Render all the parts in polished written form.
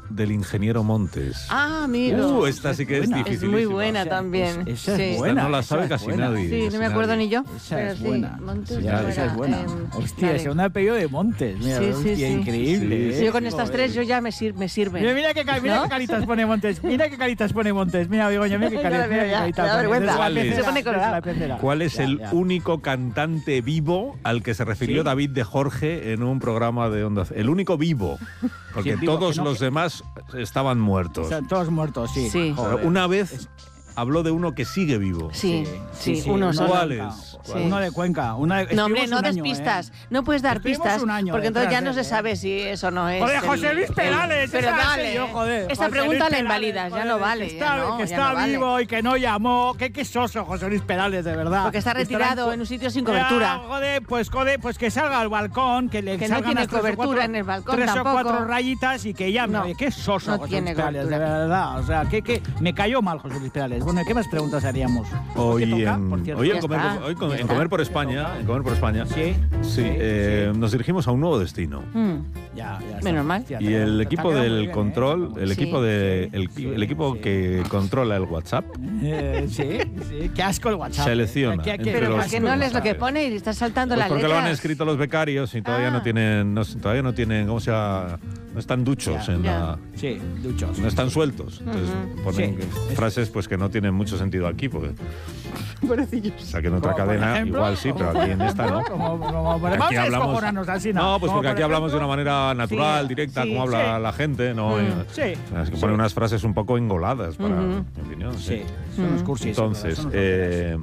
amigo del ingeniero Montes. Ah, amigo. Esta sí que es difícil. Es muy buena también. Esa sí. es buena. Esta no la sabe casi nadie. Sí, no me acuerdo ni yo. Esa pero es sí, buena. Montes, Esa es buena. Hostia, vale. es un apellido de Montes. Mira, Sí, hostia, sí. increíble. Sí, yo con estas tres yo ya me sirve. Mira qué caritas pone Montes. Mira qué caritas pone Montes. Mira, Begoña, mira qué Ya la veo, ya, caritas me da pone. vergüenza. Se pone colorado. ¿Cuál es el Ya. único cantante vivo al que se refirió Sí. David de Jorge en un programa de Onda Cero? El único vivo, porque Sí, vivo, todos que no- los demás estaban muertos. Están todos muertos, sí. Sí. Pero Joder. una vez habló de uno que sigue vivo. Sí, uno uno solo. ¿Cuál de es? Cuenca. Sí. Uno de Cuenca. No, hombre, no des pistas. No puedes dar Estuvimos pistas, un año porque entonces ya detrás no de se él, sabe si eso no es. Joder, el- José Luis Perales. Pero esa vale. sé yo, joder. Esta José pregunta Luis la invalida, Perales, ya no joder, vale. Que ya está, no, que ya está no vale. vivo y que no llamó. Qué soso, José Luis Perales, de verdad. Porque está retirado en un sitio sin cobertura. Joder, pues que salga al balcón, que le Que no salgan tiene unas tres o cobertura cuatro- en el balcón 3 o tampoco. 4 rayitas y que llame. No. Oye, qué soso, No José tiene Luis Perales, de cobertura. verdad. O sea, que me cayó mal José Luis Perales. Bueno, ¿qué más preguntas haríamos? Hoy ¿Qué toca, en, por cierto? hoy Ya en comer, está, hoy con- ya en está. comer por España, en comer por España. Sí, Sí, nos dirigimos a un nuevo destino. Ya está. Menos mal. Hostia, Y te- el te equipo ha quedado muy del bien, control, el Sí. equipo de Sí, el equipo sí. que controla el WhatsApp, Sí. Qué asco el WhatsApp. Selecciona ¿Qué- entre Pero los- ¿por qué no lees lo que pone y estás saltando pues la porque letra? lo han escrito los becarios y todavía Ah. no tienen, todavía no tienen, ¿cómo se llama? No están duchos Ya, en ya. la, Sí, duchos. no están sueltos. Entonces ponen Sí. frases pues que no tienen mucho sentido aquí, porque o sea que en otra Como, por cadena ejemplo, igual sí, pero aquí en esta no. Vamos Aquí a hablamos, descojonarnos así, no, pues Como porque por aquí hablamos de una ejemplo- manera natural, Sí, directa, sí, como habla sí. la gente, ¿no? Sí. Es que ponen unas frases un poco engoladas, para mi opinión. Sí, son unos cursis. Entonces, son unos tonterías.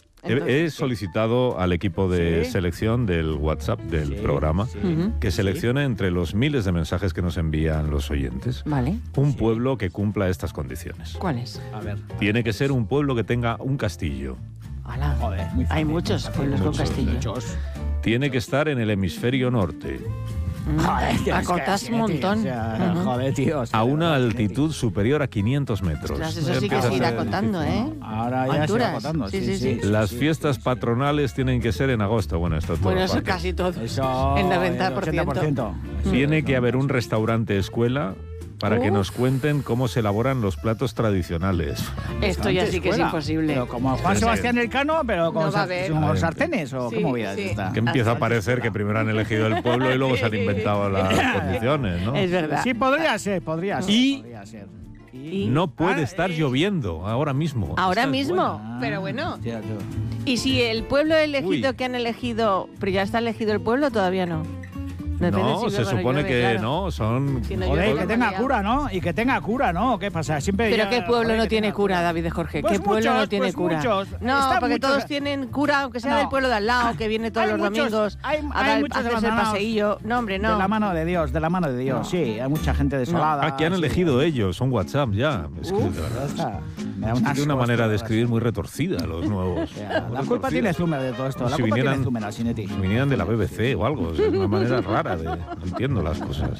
he solicitado al equipo de Sí. selección del WhatsApp del Sí, programa sí. que seleccione entre los miles de mensajes que nos envían los oyentes Vale. un pueblo que cumpla estas condiciones. ¿Cuál es? A ver. Tiene que ser un pueblo que tenga un castillo. Hola. Joder, muy fácil, Hay muchos pueblos con muchos, castillo. Muchos. Tiene que estar en el hemisferio norte, Joder, tío, es que Acortas un montón. o sea, Ujú. Joder, tío. o sea, a una joder, altitud superior a 500 metros. Ostras, eso Ya sí que empieza se a irá ser acotando, difícil. ¿eh? Ahora ya se Alturas. va acotando. Sí, sí. Las sí, fiestas sí. patronales tienen que ser en agosto. Bueno, esto es Bueno, todo eso parte. casi todo. Eso. En el 90%. 80%. Tiene que haber un restaurante escuela para que Uf. nos cuenten cómo se elaboran los platos tradicionales. Esto ya sí que es Escuela. imposible. Pero como Juan Pero Sebastián Elcano, pero con, No va a haber. con sartenes o Sí, cómo vida sí. esta. Que empieza a parecer que primero han elegido el pueblo y luego se han inventado las condiciones, ¿no? Es verdad. Sí, podría ser. Y- podría ser. Y- No puede Ah, estar lloviendo ahora mismo. Ahora Esta es mismo. buena. Pero bueno. Hostia, tú. Y si el pueblo elegido Uy. que han elegido, pero ya está elegido el pueblo, todavía no. Depende No, si se luego supone llueve, que claro. no, son... Si no Joder, llueve, que la tenga María. cura, ¿no? Y que tenga cura, ¿no? ¿Qué pasa? Siempre Pero ya- ¿qué pueblo joder, no que tiene tenga cura, David de Jorge? Pues ¿Qué pueblo muchos, no tiene pues cura? muchos. No, Están porque muchos- todos tienen cura, aunque sea No. del pueblo de al lado, que viene todos Hay los muchos- domingos hay a muchos hacerse el abandonados. paseillo. No, hombre, no. De la mano de Dios, de la mano de Dios, No. sí. Hay mucha gente desolada. Ah, que han sí. elegido ellos, son WhatsApp ya. Es que, Uf, de verdad, ya está. Me da un tiene asco una manera de esto, escribir muy retorcida los nuevos. o sea, Muy la culpa tiene retorcida. Zumer de todo esto. La Si culpa vinieran- tiene Zumer, Asinetti. Si vinieran de la BBC o algo, es una manera rara de... No entiendo las cosas.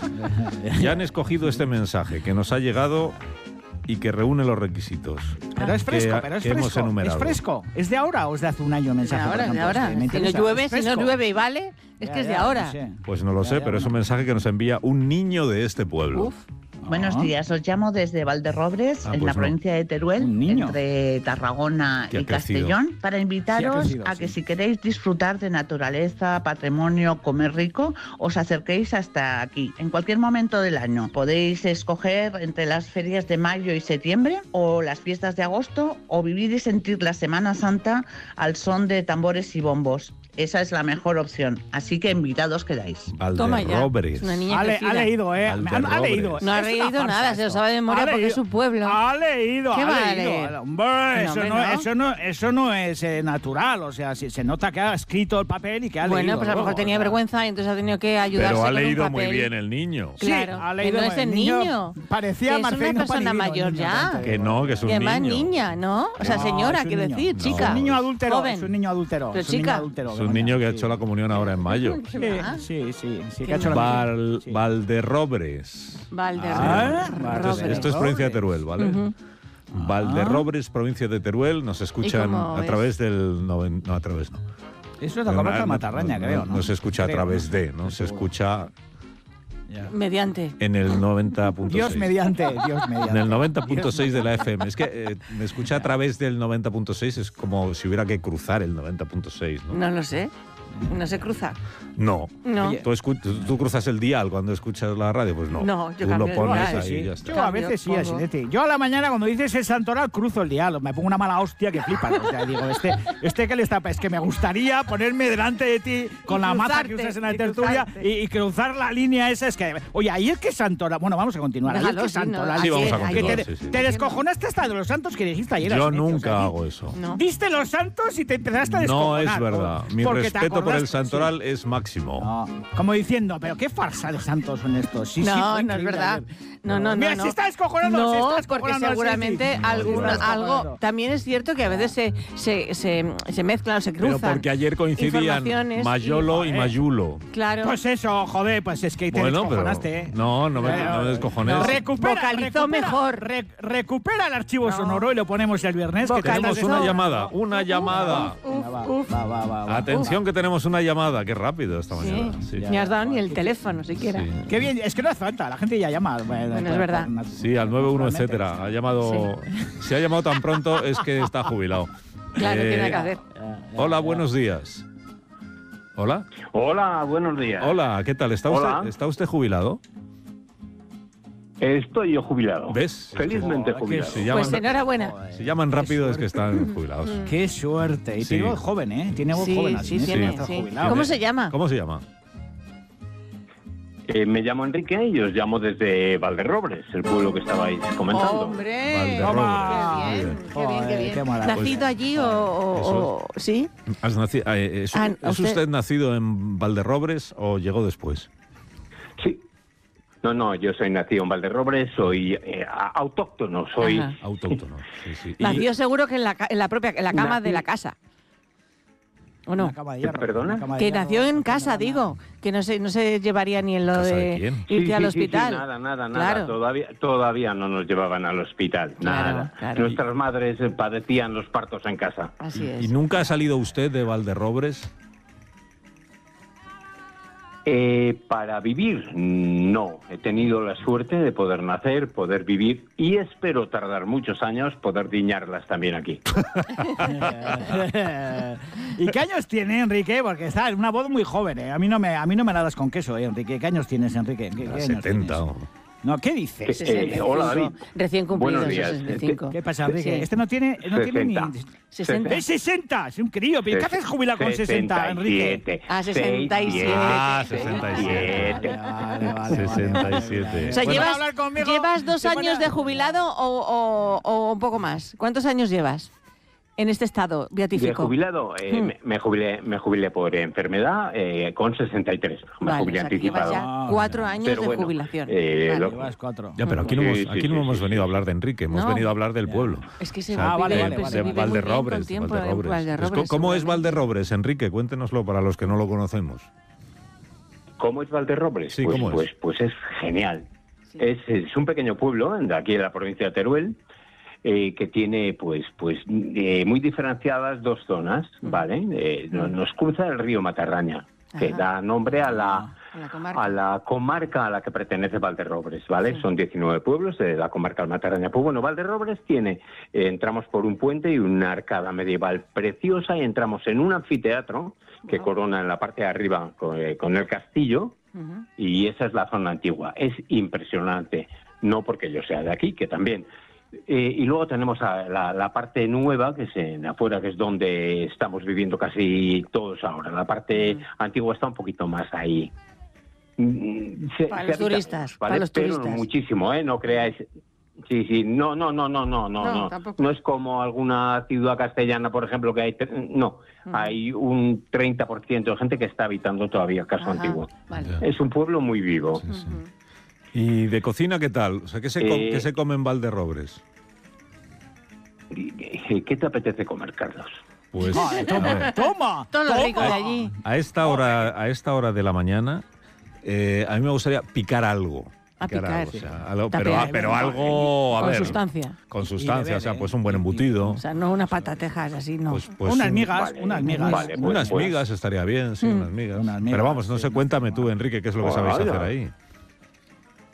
Ya han escogido este mensaje que nos ha llegado y que reúne los requisitos. Pero es fresco, que- pero es que hemos fresco. enumerado. Es fresco. ¿Es de ahora o es de hace un año el De mensaje? por ahora, de ejemplo? ahora. Es que me Si no interesa. llueve, Es si no fresco. llueve y vale, es Ya, que es de ya, ahora. no sé. Pues no lo sé, Ya, pero es un bueno. mensaje que nos envía un niño de este pueblo. Uf. Buenos días, os llamo desde Valderrobres, Ah, en pues la no. provincia de Teruel, Un niño. entre Tarragona Que ha y crecido. Castellón, para invitaros crecido, a que sí. si queréis disfrutar de naturaleza, patrimonio, comer rico, os acerquéis hasta aquí, en cualquier momento del año. Podéis escoger entre las ferias de mayo y septiembre, o las fiestas de agosto, o vivir y sentir la Semana Santa al son de tambores y bombos. Esa es la mejor opción, así que invitados quedáis. Toma ya. Valderrobres. Es una niña Ha crecida. leído, ¿eh? Ha Valderrobres. leído. No ha Es una leído farsa nada, se lo esto. sabe de memoria Ha porque es leído. su pueblo. Ha leído, ¿Qué ha va a leído. leer? Hombre, eso no es natural. O sea, se nota que ha escrito el papel y que ha leído. Bueno, pues a lo mejor luego, tenía o sea. vergüenza y entonces ha tenido que ayudarse Pero ha con un leído muy papel. bien el niño. Sí, Claro, ha leído que no es el niño. Parecía Que es una Marcelino persona Paladino, mayor el niño, ya. tanto. Que no, que es un Que más niño. niña, ¿no? O sea, No, señora, es un quiero niño. decir, No. chica. Es un niño adúltero. Joven. Es un niño adúltero. Pero es un niño chica. adúltero, Es un niño que ha sí. hecho la comunión ahora en mayo. ¿Qué va? Sí, sí, que Qué ha hecho la sí. Valderrobres. Valderrobres. Esto es provincia de Teruel, ¿vale? Ujú. Valderrobres, provincia de Teruel, nos escuchan cómo a es? través del... No, a través no. Eso es la comarca de Matarraña, creo, ¿no? No se escucha a Creo, través ¿no? de, ¿no? Se Seguro. escucha Mediante. En el 90.6. Dios mediante. En el 90.6 de la FM. Es que me escucha a través del 90.6, es como si hubiera que cruzar el 90.6, ¿no? No lo sé. No se cruza. No. No. ¿Tú cruzas el dial cuando escuchas la radio? Pues no. No, yo Tú cambio lo el pones dial. ahí y ya está. Yo a veces sí, Asinete. Yo a la mañana cuando dices el santoral cruzo el dial, me pongo una mala hostia que flipas. O sea, digo, este que le está... Es que me gustaría ponerme delante de ti con la maza que usas en la tertulia y cruzar la línea esa. Es que, oye, ahí es que santoral... Bueno, vamos a continuar. Ahí es Déjalo, que sí, no. santoral... Sí, vamos a Ayer, continuar. Que sí. te descojonaste hasta de los santos que dijiste ayer. Yo Asinete, nunca o sea, hago eso. No. Viste los santos y te empezaste a No descojonar. es verdad. Mi Porque te respeto por el acordaste- santoral es máximo. No, como diciendo, pero qué farsa de santos son estos. Sí, No, fue no es increíble verdad. ayer. No. Mira, se está descojonando. se No, está porque descojonando, seguramente sí. algo... También es cierto que a veces se mezclan o se Pero cruzan. porque ayer coincidían informaciones Mayolo y Mayulo. Claro. Pues eso, joder, pues es que te Bueno, pero... descojonaste, ¿eh? No me descojones. Vocalizó mejor. Recupera el archivo sonoro y lo ponemos el viernes. que Vocalizó. Tenemos una llamada, una llamada. Va. Atención que tenemos una llamada. Qué rápido esta Sí. mañana. Sí. Ni has dado ni el teléfono siquiera. Sí. Qué bien, es que no hace falta, la gente ya llama. Bueno, es verdad. Sí, al 91, etcétera. Ha llamado. Si ha llamado tan pronto es que está jubilado. Claro, tiene que hacer. Hola, buenos días. Hola. Hola, buenos días. Hola, ¿qué tal? ¿Está usted jubilado? Estoy yo jubilado. ¿Ves? Felizmente Joder, jubilado. Se llaman, Pues enhorabuena. se llaman rápido es que están jubilados. Qué suerte. Y Sí. tiene voz joven, ¿eh? Tiene voz Sí, joven. sí, Asinete, tiene. está Sí. jubilado. ¿Cómo se llama? ¿Cómo se llama? Me llamo Enrique y os llamo desde Valderrobres, el pueblo que estabais comentando. ¡Hombre! Valderrobres. ¡Qué bien! ¡Qué bien, qué bien! Qué maravilla. ¿Nacido allí o sí? ¿Es usted nacido en Valderrobres o llegó después? Sí. No, yo soy nacido en Valderrobres, soy autóctono, soy... Ajá. Autóctono. Sí. Y- Nació seguro que en la cama de la casa. ¿O no? Una cama de hierro, ¿Perdona? una cama de Que hierro, nació en no casa, tiene digo. Que no se llevaría ni en lo ¿Casa de de quién? irte al Sí, hospital. nada. Claro. Todavía no nos llevaban al hospital, Claro, nada. claro. Nuestras madres padecían los partos en casa. Así ¿Y es. nunca ha salido usted de Valderrobres? Para vivir, no. He tenido la suerte de poder nacer, poder vivir y espero tardar muchos años poder diñarlas también aquí. ¿Y qué años tiene, Enrique? Porque está en una voz muy joven, ¿eh? A mí no me la das con queso, Enrique. ¿Qué años tienes, Enrique? ¿Qué años 70. tienes? o- No, ¿qué dices? 65. hola, David. Recién cumplido, Buenos días. 65. ¿Qué pasa, Enrique? Sí. Este no tiene ni... 60. ¡Es 60! ¡Es un crío! ¿Qué haces jubilado con 60, Enrique? Ah, 67. Ah, 67. Vale. 67. O sea, ¿Puedes ¿llevas, hablar conmigo? ¿llevas 2 ¿Te años pone- de jubilado o un poco más? ¿Cuántos años llevas en este estado De beatífico? jubilado, me jubilé por enfermedad con 63. Me Vale, jubilé o sea, que llevas anticipado. ya 4 años Pero de bueno, jubilación. lo- Vale. Llevas 4. Ya, pero aquí no hemos venido a hablar de Enrique, hemos No. venido a hablar del pueblo. Es que se O sea, vale, vive, vale, pues, vale. se de vive muy bien Valderrobres. con tiempo Valderrobres. en Valderrobres, ¿Cómo es seguramente. Valderrobres, Enrique? Cuéntenoslo para los que no lo conocemos. ¿Cómo es Valderrobres? Sí, ¿cómo es? Pues es genial. Sí. Es un pequeño pueblo de aquí de la provincia de Teruel que tiene muy diferenciadas dos zonas, ¿vale? Nos cruza el río Matarraña, que Ajá. da nombre a la comarca. a la comarca a la que pertenece Valderrobres, ¿vale? Sí. Son 19 pueblos de la comarca del Matarraña. Pues bueno, Valderrobres tiene, entramos por un puente y una arcada medieval preciosa y entramos en un anfiteatro que Wow. corona en la parte de arriba con el castillo. Ujú. Y esa es la zona antigua. Es impresionante, no porque yo sea de aquí, que también. Y luego tenemos la parte nueva, que es en afuera, que es donde estamos viviendo casi todos ahora. La parte antigua está un poquito más ahí. Para los turistas, para los Pero turistas. muchísimo, ¿eh? No creáis... Sí, no. No, tampoco. No es como alguna ciudad castellana, por ejemplo, que hay... No, hay un 30% de gente que está habitando todavía Casco Ajá, Antiguo. vale. Ya. Es un pueblo muy vivo. Sí, sí. Ujú. ¿Y de cocina qué tal? O sea, ¿qué se come en Valderrobres? ¿Qué te apetece comer, Carlos? Pues, Vale, a ver, ¡Toma! Todo lo toma. rico de allí. a esta hora de la mañana, a mí me gustaría picar algo. A picar. algo, o sea, algo, Tapear. pero algo, a Con ver, sustancia. con Y sustancia, beber, o sea, ¿eh? pues un buen embutido. O sea, no unas patatejas así, no. Pues Unas migas, Vale, unas migas. vale, pues, unas migas estaría bien, sí, unas migas. Unas migas, Pero vamos, no sé, sí. cuéntame tú, Enrique, qué es lo que sabéis Vaya. hacer ahí.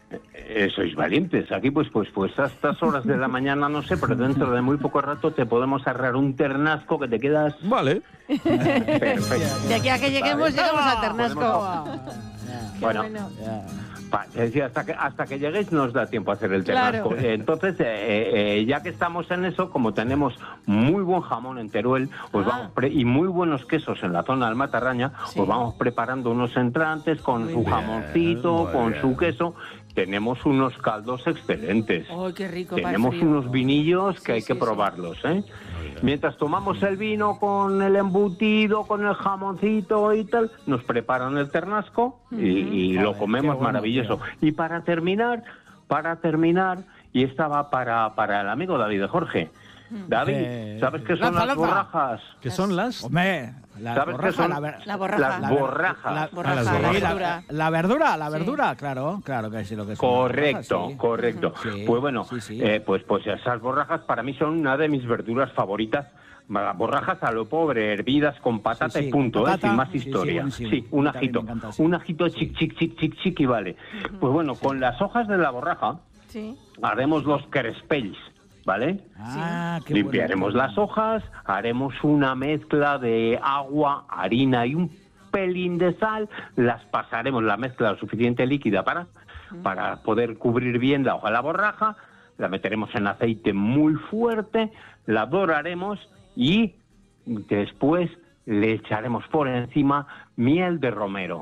Sois valientes. Aquí, pues a estas horas de la mañana, no sé, pero dentro de muy poco rato te podemos arreglar un ternasco que te quedas... Vale. Perfecto. De aquí a que lleguemos, llegamos al Ternasco. Bueno, decía, hasta que lleguéis nos da tiempo a hacer el ternasco. Claro. Entonces, ya que estamos en eso, como tenemos muy buen jamón en Teruel, y muy buenos quesos en la zona del Matarraña, Sí. pues vamos preparando unos entrantes con Muy su bien. jamoncito, Muy con bien. su queso. Tenemos unos caldos excelentes. ¡Ay, qué rico! para el Tenemos frío. unos vinillos que Sí, hay que sí, probarlos, ¿eh? Mientras tomamos el vino con el embutido, con el jamoncito y tal, nos preparan el ternasco y lo Joder, comemos qué bueno, maravilloso. tío. Y para terminar, y estaba para el amigo David de Jorge. David, ¿sabes qué son lanza, las lanza. borrajas? ¿Qué son las? Hombre, la ¿Sabes qué borraja, son? La borraja. Las borrajas. La, Borraja, las sí, borrajas. la verdura, Sí. verdura, claro que sí, lo que son. las Correcto, borrajas, sí. correcto. Sí, Pues bueno, sí, sí. pues esas borrajas para mí son una de mis verduras favoritas. Borrajas a lo pobre, hervidas con patata Sí, sí, y punto, con patata, sin más sí, sí, historia. buenísimo. Sí, un A mí también ajito. me encanta, sí. Un ajito Sí. chic y vale. Pues bueno, con las hojas de la borraja Sí. haremos los crespells, ¿vale? Ah, qué Limpiaremos bueno. las hojas, haremos una mezcla de agua, harina y un pelín de sal, las pasaremos la mezcla lo suficiente líquida para poder cubrir bien la hoja de la borraja, la meteremos en aceite muy fuerte, la doraremos y después le echaremos por encima miel de romero.